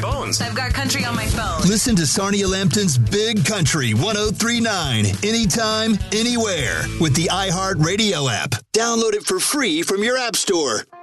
Phones. I've got country on my phone. Listen to Sarnia Lambton's Big Country 1039 anytime, anywhere with the iHeartRadio app. Download it for free from your app store.